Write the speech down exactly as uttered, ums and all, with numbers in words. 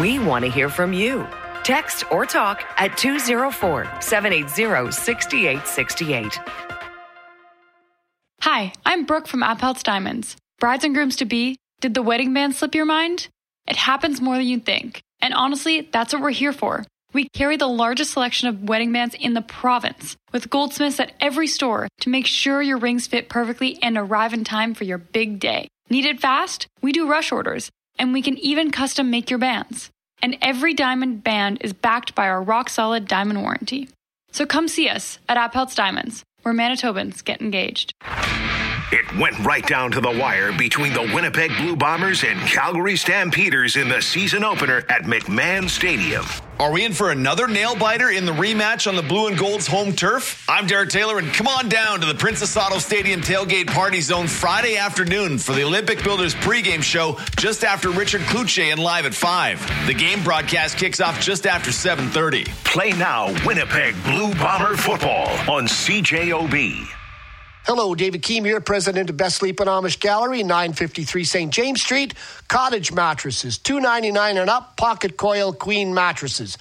We want to hear from you. Text or talk at two oh four, seven eight zero, six eight six eight. Hi, I'm Brooke from Appeltz Diamonds. Brides and grooms-to-be, did the wedding band slip your mind? It happens more than you'd think. And honestly, that's what we're here for. We carry the largest selection of wedding bands in the province, with goldsmiths at every store to make sure your rings fit perfectly and arrive in time for your big day. Need it fast? We do rush orders, and we can even custom make your bands. And every diamond band is backed by our rock-solid diamond warranty. So come see us at Appeltz Diamonds, where Manitobans get engaged. It went right down to the wire between the Winnipeg Blue Bombers and Calgary Stampeders in the season opener at McMahon Stadium. Are we in for another nail-biter in the rematch on the Blue and Gold's home turf? I'm Derek Taylor, and come on down to the Princess Auto Stadium tailgate party zone Friday afternoon for the Olympic Builders pregame show just after Richard Cloutier and Live at five. The game broadcast kicks off just after seven thirty. Play now Winnipeg Blue Bomber football on C J O B. Hello, David Keem here, president of Best Sleep and Amish Gallery, nine fifty-three Saint James Street. Cottage mattresses, two ninety-nine and up, pocket coil queen mattresses.